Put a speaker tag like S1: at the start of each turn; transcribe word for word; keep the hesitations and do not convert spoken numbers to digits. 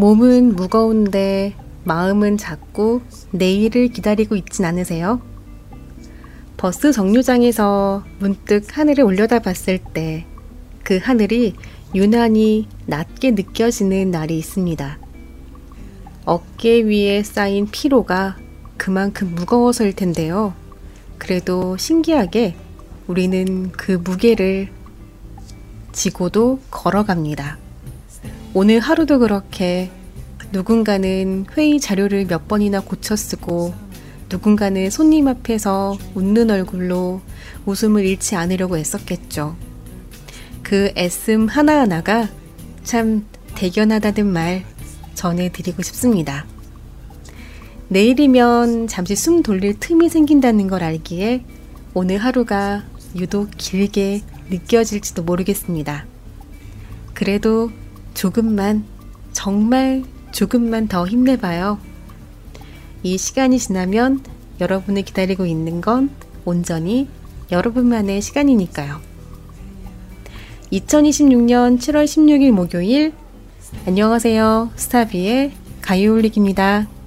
S1: 몸은 무거운데 마음은 작고 내일을 기다리고 있진 않으세요? 버스 정류장에서 문득 하늘을 올려다봤을 때 그 하늘이 유난히 낮게 느껴지는 날이 있습니다. 어깨 위에 쌓인 피로가 그만큼 무거워서일 텐데요. 그래도 신기하게 우리는 그 무게를 지고도 걸어갑니다. 오늘 하루도 그렇게 누군가는 회의 자료를 몇 번이나 고쳐 쓰고 누군가는 손님 앞에서 웃는 얼굴로 웃음을 잃지 않으려고 애썼겠죠. 그 애씀 하나하나가 참 대견하다는 말 전해드리고 싶습니다. 내일이면 잠시 숨 돌릴 틈이 생긴다는 걸 알기에 오늘 하루가 유독 길게 느껴질지도 모르겠습니다. 그래도 조금만, 정말 조금만 더 힘내봐요. 이 시간이 지나면 여러분을 기다리고 있는 건 온전히 여러분만의 시간이니까요. 이천이십육년 칠월 십육일 목요일, 안녕하세요. 스타비의 가요올릭입니다.